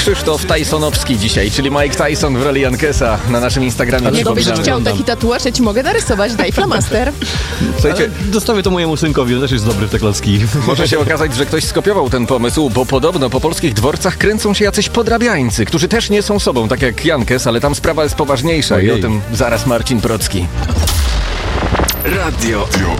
Krzysztof Tysonowski dzisiaj, czyli Mike Tyson w roli Jankesa na naszym Instagramie. Nie byś chciał taki tatuaż, ja ci mogę narysować, daj flamaster. Słuchajcie, dostawię to mojemu synkowi, on też jest dobry w te klocki. może się okazać, że ktoś skopiował ten pomysł, bo podobno po polskich dworcach kręcą się jacyś podrabiańcy, którzy też nie są sobą, tak jak Jankes, ale tam sprawa jest poważniejsza. I o tym zaraz Marcin Procki. Radio